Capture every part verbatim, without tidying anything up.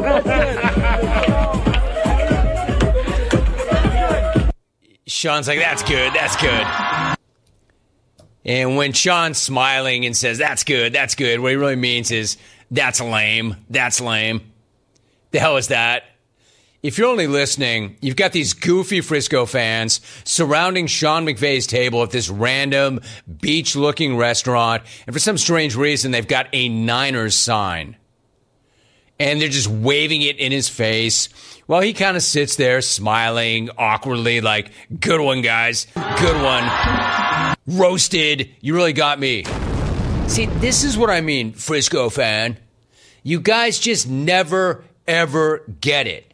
Sean's like, that's good, that's good. And when Sean's smiling and says, that's good, that's good, what he really means is, that's lame, that's lame. The hell is that? If you're only listening, you've got these goofy Frisco fans surrounding Sean McVay's table at this random beach-looking restaurant, and for some strange reason, they've got a Niners sign. And they're just waving it in his face while he kind of sits there smiling awkwardly like, good one, guys, good one. Roasted, you really got me. See, this is what I mean, Frisco fan. You guys just never, ever get it.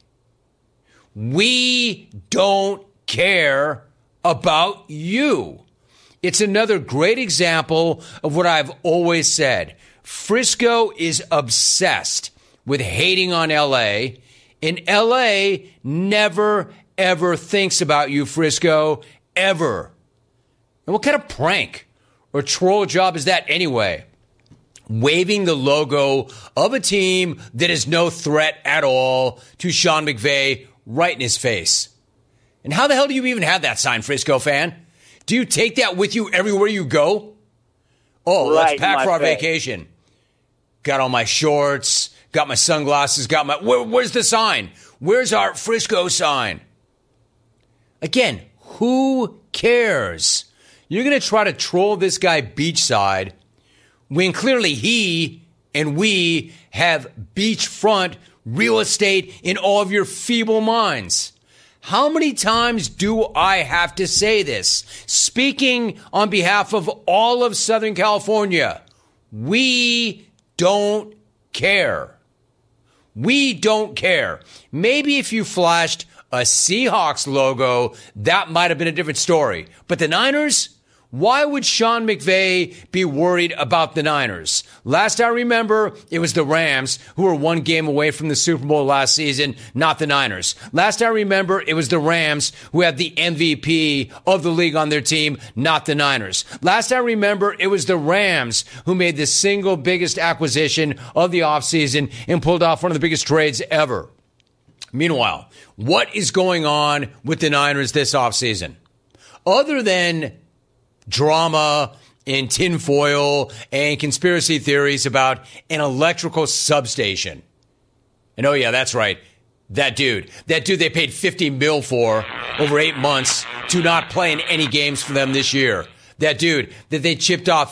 We don't care about you. It's another great example of what I've always said. Frisco is obsessed with hating on L A, and L A never, ever thinks about you, Frisco, ever. And what kind of prank or troll job is that anyway? Waving the logo of a team that is no threat at all to Sean McVay right in his face. And how the hell do you even have that sign, Frisco fan? Do you take that with you everywhere you go? Oh, right, let's pack for our face. vacation. Got all my shorts, got my sunglasses, got my... Where, where's the sign? Where's our Frisco sign? Again, who cares? You're going to try to troll this guy beachside when clearly he and we have beachfront real estate in all of your feeble minds. How many times do I have to say this? Speaking on behalf of all of Southern California, we don't care. We don't care. Maybe if you flashed a Seahawks logo, that might have been a different story. But the Niners? Why would Sean McVay be worried about the Niners? Last I remember, it was the Rams who were one game away from the Super Bowl last season, not the Niners. Last I remember, it was the Rams who had the M V P of the league on their team, not the Niners. Last I remember, it was the Rams who made the single biggest acquisition of the offseason and pulled off one of the biggest trades ever. Meanwhile, what is going on with the Niners this offseason? Other than drama and tinfoil and conspiracy theories about an electrical substation. And oh yeah, that's right. That dude, that dude they paid fifty mil for over eight months to not play in any games for them this year. That dude that they chipped off